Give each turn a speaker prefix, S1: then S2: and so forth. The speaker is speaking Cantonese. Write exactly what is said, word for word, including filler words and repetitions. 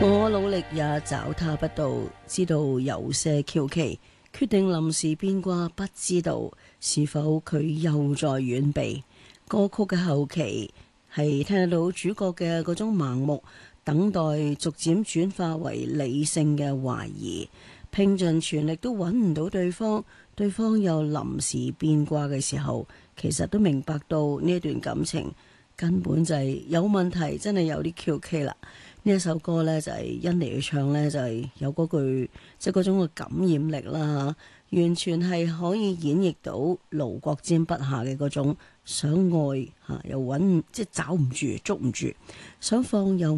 S1: 我努力也找他不到，知道有些蹺蹊，決定臨時變卦，不知道是否佢又在遠避。歌曲嘅後期係聽得到主角嘅嗰種盲目等待，逐漸轉化為理性嘅懷疑，拼盡全力都揾唔到對方，對方又臨時變卦嘅時候，其實都明白到呢一段感情根本就係有問題，真係有啲蹺蹊啦。呢一首歌呢，就係甄妮去唱呢，就係有嗰句即係嗰種嘅感染力啦，完全係可以演繹到盧國沾筆下嘅嗰種想愛嚇又揾即係找唔住捉唔住，想放又